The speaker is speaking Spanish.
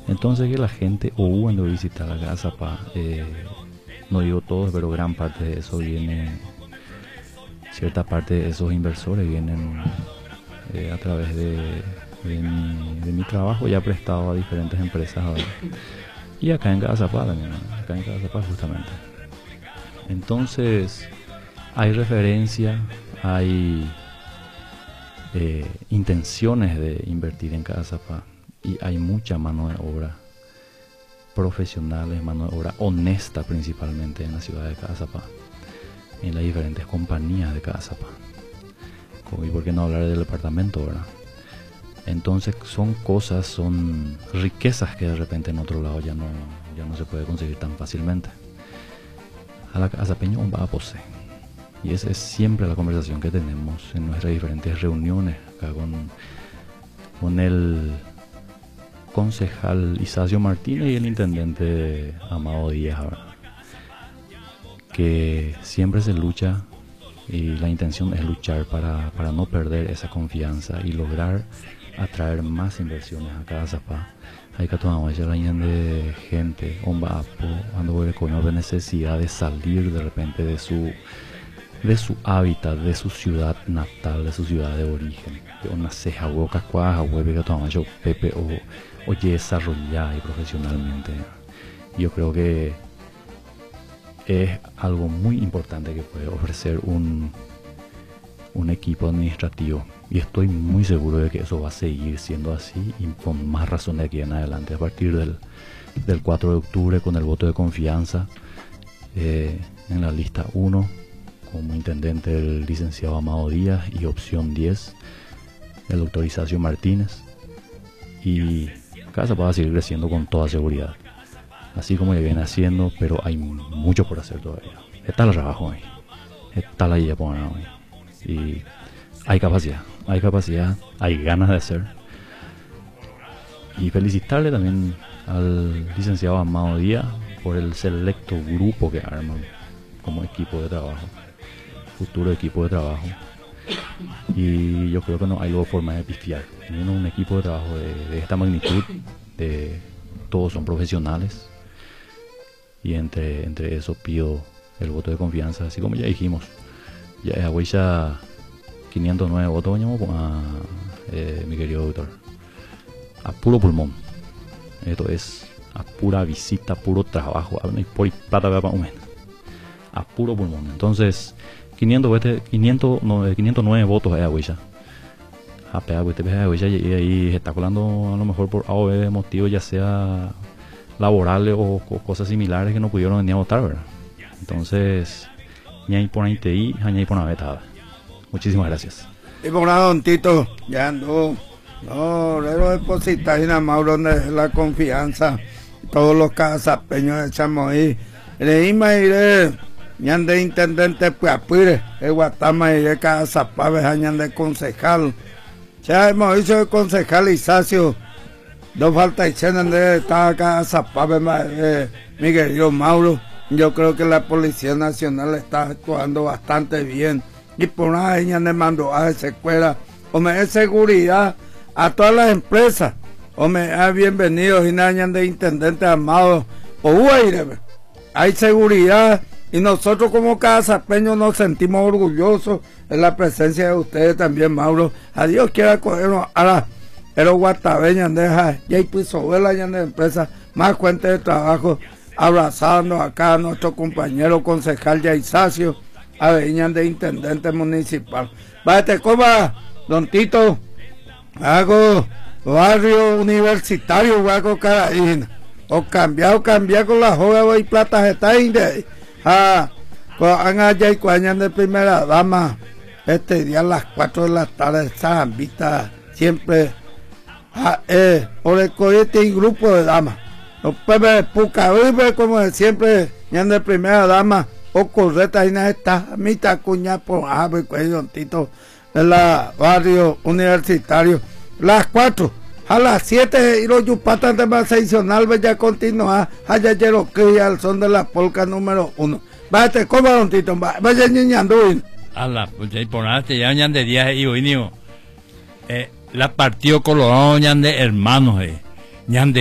Entonces que la gente o cuando visita la casa, no digo todos, pero gran parte de eso viene, cierta parte de esos inversores vienen a través de mi trabajo ya prestado a diferentes empresas ahora. Y acá en Cagazapá también, acá en Cagazapá justamente. Entonces hay referencia, hay intenciones de invertir en Cagazapá y hay mucha mano de obra profesionales, mano de obra honesta principalmente en la ciudad de Cagazapá, en las diferentes compañías de Cagazapá. Y por qué no hablar del departamento, ¿verdad? Entonces son cosas, son riquezas que de repente en otro lado ya no se puede conseguir tan fácilmente. A la cazapeño va a posee. Y esa es siempre la conversación que tenemos en nuestras diferentes reuniones acá con el concejal Isacio Martínez y el intendente Amado Díaz, ¿verdad? Que siempre se lucha y la intención es luchar para no perder esa confianza y lograr atraer más inversiones a Cagazapá. Hay que tomar la de gente, cuando de necesidad de salir de repente de su hábitat, de su ciudad natal, de su ciudad de origen, de una ceja boca cuaja hueve que tomamos yo Pepe o desarrollar y profesionalmente. Yo creo que es algo muy importante que puede ofrecer un equipo administrativo, y estoy muy seguro de que eso va a seguir siendo así y con más razón de aquí en adelante a partir del 4 de octubre con el voto de confianza en la lista 1 como intendente el licenciado Amado Díaz y opción 10 el doctor Isacio Martínez, y Cagazapá va a seguir creciendo con toda seguridad así como ya viene haciendo, pero hay mucho por hacer todavía. Está el trabajo ahí, está la idea por ahí, y hay capacidad, hay ganas de hacer. Y felicitarle también al licenciado Amado Díaz por el selecto grupo que arman como equipo de trabajo, futuro equipo de trabajo. Y yo creo que no hay luego forma de pifiar. Teniendo un equipo de trabajo de esta magnitud, todos son profesionales, y entre eso pido el voto de confianza, así como ya dijimos. Ya es agüilla 509 votos, mi querido doctor, a puro pulmón. Esto es a pura visita, puro trabajo, a puro pulmón. Entonces 509 votos es agüilla. Y ahí se está colando a lo mejor por A o B de motivos, ya sea laborales o cosas similares que no pudieron venir a votar, ¿verdad? Entonces ñay por ahí te y ñay por una beta. Muchísimas gracias. Y por nada, don Tito, ya ando. No, debo depositar en Mauro donde la confianza. Todos los cagazapeños echamos ahí. Leíma iré, ñan de intendente Puapire, el Guatama iré Cagazapá, ñan de concejal. Ya hemos dicho el concejal Isacio. No falta y de estar Cagazapá, mi querido Mauro. Yo creo que la Policía Nacional está actuando bastante bien. Y por una ella le mandó a esa escuela. Hombre, es seguridad a todas las empresas. Hombre, bienvenidos y nadie de intendente Amado. Hay seguridad y nosotros como cagazapeños nos sentimos orgullosos en la presencia de ustedes también, Mauro. A Dios quiera cogernos a los guatabeños deja y hay pisobuelas ya de empresas más fuentes de trabajo, abrazando acá a nuestro compañero concejal Yaisacio, a veñan de intendente municipal. Váyate, coma, don Tito, hago barrio universitario, hago Carolina, o cambiar con la joven y plata está inde, con allá y cuañan de primera dama, este día a las 4 de la tarde, esa vista siempre, por el cohete y grupo de damas. Los pebes Pucavive, como de siempre, ñan de primera dama, o correta, y nada está, mitad cuña por ave, don Tito, en la barrio universitario. Las 4, a las 7, y los yupatas de más seccional, ya continúa, allá lleno que al son de la polca número 1. Váyate, coma, don Tito, vaya ñañando. A la, pues por nada, te llaman de 10 y hoy, la partido colorado, ñan de hermanos, ñan de